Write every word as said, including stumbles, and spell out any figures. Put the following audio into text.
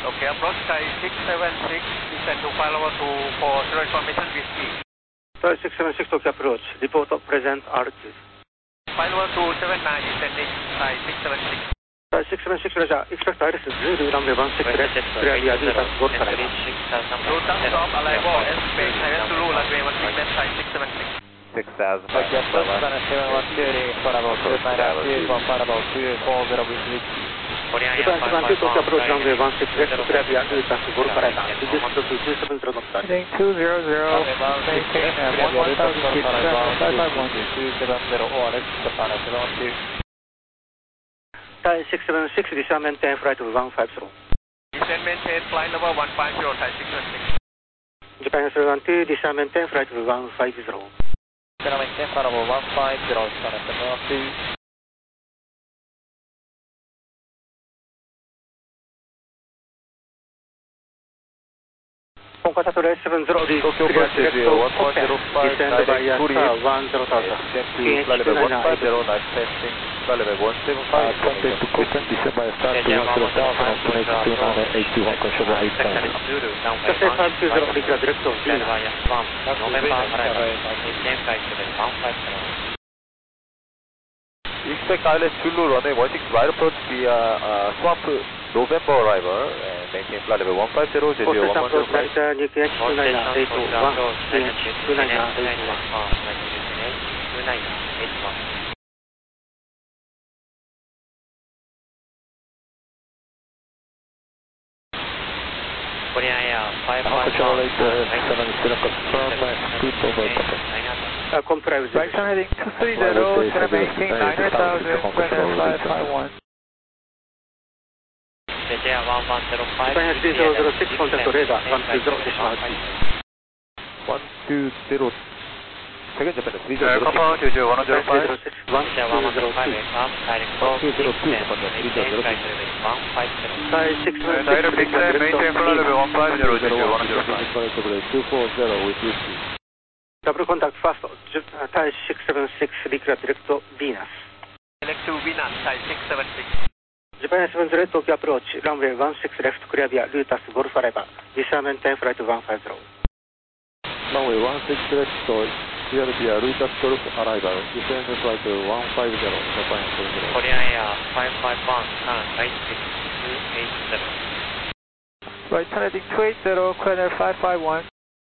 Okay, approach Thai six seven six, descend to file over to for zero information with speed. Thai six seven six Tokyo approach, report of present altitude. File over to seven nine, descending Thai six seven six. Thai six seven six Roger, expect iris zero, runway one six left, clear via Lutas Golf Forever. Lutas stop, arrival, airspace, Thailand Zulu, runway one six left, Thai six seven six. six thousand. Okay, approach China seven one two, Parabol two nine nine two, Parabol two four zero with speed. Japan seven two Tokyo approach runway one six left, clear via Lutas Golf Forever. Reduce to two seven zero knots. Heading two zero zero, maintain at one thousand feet, five five one. two seven zero, O R X, Japan seven one two. Thai six seven six, descend maintain flight one five zero. Descend maintain flight level one five zero, Thai six seven six. Japan seven one two, descend maintain flight one five zero. Descend maintain Parabol one five zero, Japan seven one two. Konkata to rate seven zero, clear Tokyo direct approach to one four zero five, descend by direct to Yasa one zero thousand. descend to flight level one five zero, nice testing, flight level one seven five. Contact to Copen, descend by Star to one zero thousand, estimate two nine eight two one, control eight five. Cathay five two zero, clear direct to Venus. Expect island Zulu runway one six right approach via uh, Swamp November arrival and maintain flight level one five zero, J J one one zero five. Delta N K H two nine eight one, N H two nine eight one. Control eight seven zero, confirm speed over Copen. Uh, comply with Right turn heading two three zero, gonna maintain nine thousand, five five one. Japan three zero zero six, contact radar one two zero, decimal speed. one two zero, second Japan three zero zero six. Couple J J one zero five. one two zero two. one two zero two, Japan three zero zero six. Thai six seven Thai six, descend, maintain flight level one five zero, J J one zero five. two four zero with U C. double contact fast, uh, Thai six seven six, declare direct to Venus. Select to Venus, Thai six seven six. Japan seven zero Tokyo approach, runway one six left, clear via Lutas Golf Forever. Descend maintain flight one five zero. Runway one six left, clear via Lutas Golf arrival, descend flight one five zero, Japan seven zero. Korean Air five five one, current right six two eight seven. Right turn heading two eight zero, Korean Air five five one.